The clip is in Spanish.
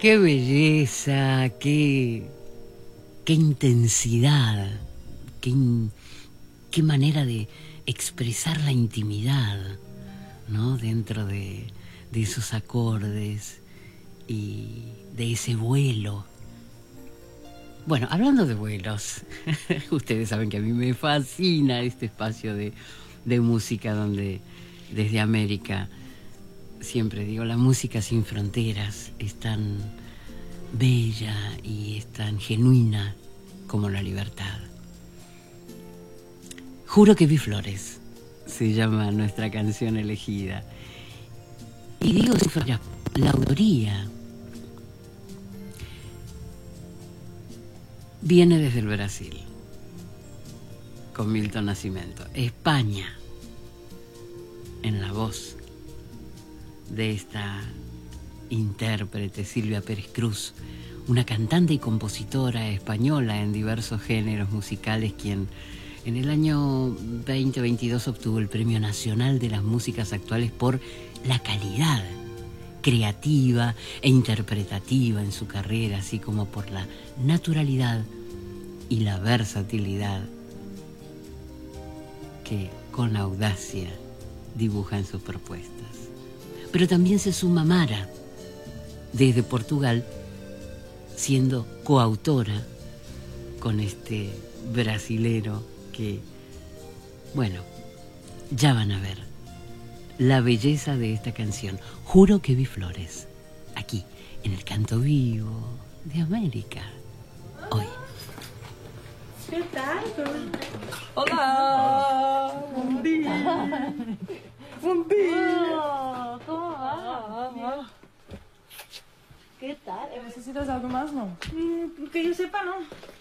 Qué belleza, qué intensidad, qué manera de expresar la intimidad, ¿no? Dentro de esos acordes y de ese vuelo. Bueno, hablando de vuelos, ustedes saben que a mí me fascina este espacio de música donde desde América, siempre digo, la música sin fronteras es tan bella y es tan genuina como la libertad. Juro que vi flores, se llama nuestra canción elegida. Y digo si fuera la autoría. Viene desde el Brasil, con Milton Nascimento. España, en la voz de esta intérprete Silvia Pérez Cruz, una cantante y compositora española en diversos géneros musicales, quien en el año 2022 obtuvo el Premio Nacional de las Músicas Actuales por la calidad creativa e interpretativa en su carrera, así como por la naturalidad y la versatilidad que con audacia dibuja en sus propuestas. Pero también se suma Mara, desde Portugal, siendo coautora con este brasilero que, bueno, ya van a ver la belleza de esta canción. Juro que vi flores, aquí, en el Canto Vivo de América, hoy. ¿Qué tal? Hola. Buen día. Buen día. Oh, ¿cómo va? ¿Qué tal? ¿Necesitas algo más, no? Que yo sepa, no.